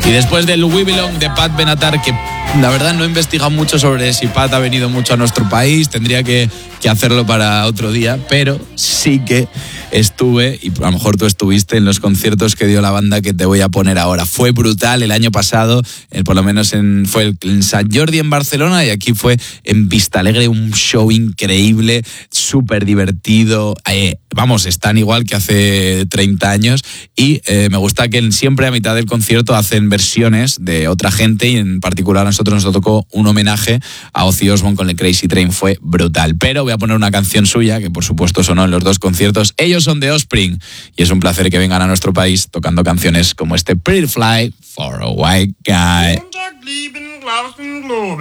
Y después del We Belong de Pat Benatar, que la verdad no he investigado mucho sobre si Pat ha venido mucho a nuestro país, tendría que hacerlo para otro día, pero sí que estuve, y a lo mejor tú estuviste en los conciertos que dio la banda que te voy a poner ahora. Fue brutal el año pasado, por lo menos fue en Sant Jordi en Barcelona, y aquí fue en Vistalegre, un show increíble, súper divertido. Vamos, están igual que hace 30 años, y me gusta que siempre a mitad del concierto hacen versiones de otra gente, y en particular a nosotros nos tocó un homenaje a Ozzy Osbourne con el Crazy Train. Fue brutal. Pero voy a poner una canción suya que por supuesto sonó en los dos conciertos. Ellos son The Offspring y es un placer que vengan a nuestro país tocando canciones como este Pretty Fly for a White Guy.